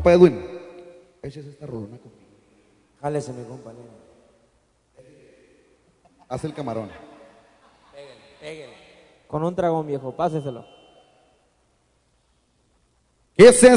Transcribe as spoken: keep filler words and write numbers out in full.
compa Edwin, échese esta rolona conmigo. Jálese, mi compañero. Haz el camarón. Pégale, pégale. Con un dragón, viejo, páseselo. ¿Qué se